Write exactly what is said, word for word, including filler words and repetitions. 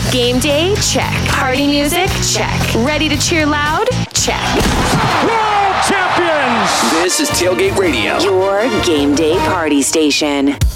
Game day? Check. Party music? Check. Ready to cheer loud? Check. World champions! This is Tailgate Radio, Your game day party station.